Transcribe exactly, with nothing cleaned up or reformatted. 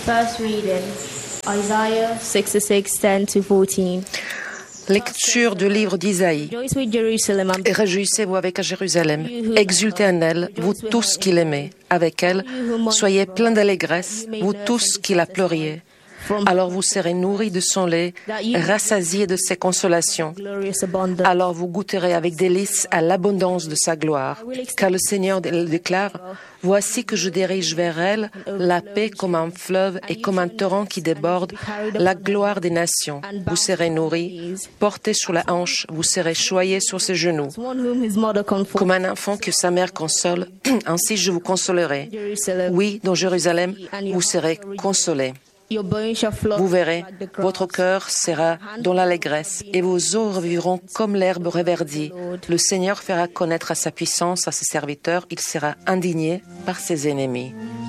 First reading, Isaiah sixty-six, ten to fourteen. Lecture du livre d'Isaïe. Rejoice with Jerusalem and Et réjouissez-vous avec Jérusalem. Exultez en elle, vous tous qui l'aimez. Avec elle, soyez pleins d'allégresse, vous tous qui la pleuriez. Alors vous serez nourris de son lait, rassasiés de ses consolations. glorious abundance. Alors vous goûterez avec délice à l'abondance de sa gloire. Car le Seigneur déclare, « Voici que je dirige vers elle la paix comme un fleuve et comme un torrent qui déborde, la gloire des nations. Vous serez nourris, portés sur la hanche, vous serez choyés sur ses genoux. One whom his mother comforts. Comme un enfant que sa mère console, ainsi je vous consolerai. Jerusalem. Oui, dans Jérusalem, vous serez consolés. Your bones shall flow Vous verrez, like the grass. votre cœur sera dans l'allégresse et vos os revivront comme l'herbe reverdie. Le Seigneur fera connaître à sa puissance à ses serviteurs, il sera indigné par ses ennemis.